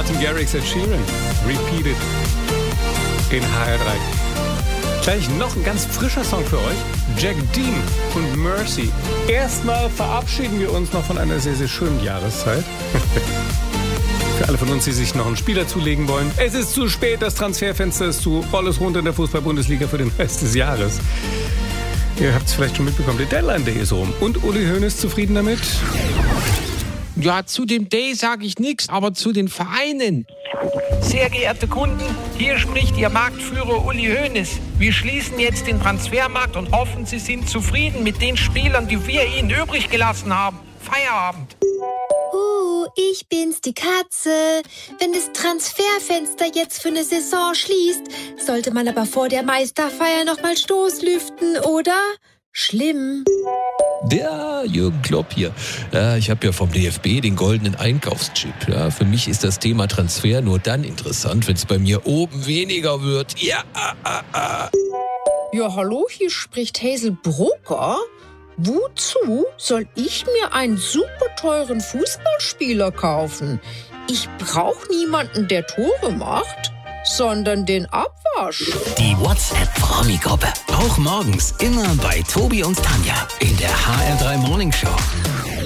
Martin Garrix, Ed Sheeran. Repeated in HR3. Gleich noch ein ganz frischer Song für euch. Jack Dean und Mercy. Erstmal verabschieden wir uns noch von einer sehr, sehr schönen Jahreszeit. Für alle von uns, die sich noch einen Spieler zulegen wollen. Es ist zu spät, das Transferfenster ist zu. Alles runter in der Fußball-Bundesliga für den Rest des Jahres. Ihr habt es vielleicht schon mitbekommen, der Deadline-Day ist rum. Und Uli Hoeneß zufrieden damit? Ja, zu dem Day sage ich nichts, aber zu den Vereinen. Sehr geehrte Kunden, hier spricht Ihr Marktführer Uli Hoeneß. Wir schließen jetzt den Transfermarkt und hoffen, Sie sind zufrieden mit den Spielern, die wir Ihnen übrig gelassen haben. Feierabend. Ich bin's, die Katze. Wenn das Transferfenster jetzt für eine Saison schließt, sollte man aber vor der Meisterfeier noch mal Stoßlüften, oder? Schlimm. Der Jürgen Klopp hier. Ja, ich habe ja vom DFB den goldenen Einkaufschip. Ja, für mich ist das Thema Transfer nur dann interessant, wenn es bei mir oben weniger wird. Ja, Ja, hallo, hier spricht Hazel Brugger. Wozu soll ich mir einen super teuren Fußballspieler kaufen? Ich brauche niemanden, der Tore macht, sondern den Abwasch. Die WhatsApp-Promi-Gruppe. Auch morgens immer bei Tobi und Tanja in der HR3 Morning Show.